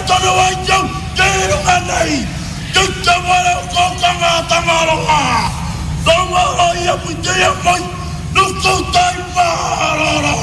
tono wajau kero anai tuta wala ko kanga tamaronga tonga ia putea mai nuko tai para